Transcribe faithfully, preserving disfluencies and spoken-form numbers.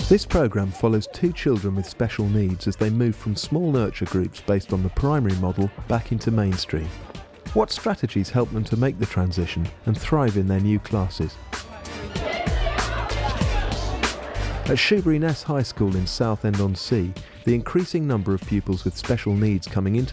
This programme follows two children with special needs as they move from small nurture groups based on the primary model back into mainstream. What strategies help them to make the transition and thrive in their new classes? At Shoebury Ness High School in Southend-on-Sea, the increasing number of pupils with special needs coming into